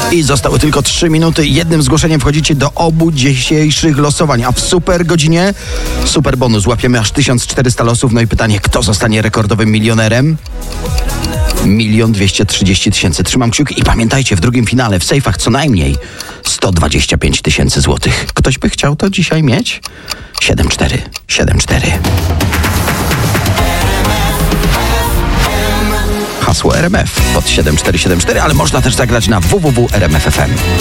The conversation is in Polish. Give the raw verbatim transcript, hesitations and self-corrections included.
I zostały tylko trzy minuty. Jednym zgłoszeniem wchodzicie do obu dzisiejszych losowań. A w super godzinie super bonus. Łapiemy aż tysiąc czterysta losów. No i pytanie, kto zostanie rekordowym milionerem? Milion dwieście trzydzieści tysięcy. Trzymam kciuki i pamiętajcie, w drugim finale w sejfach co najmniej sto dwadzieścia pięć tysięcy złotych. Ktoś by chciał to dzisiaj mieć? siedem cztery siedem cztery. Hasło R M F pod siedem cztery siedem cztery, ale można też zagrać na w w w kropka r m f kropka f m.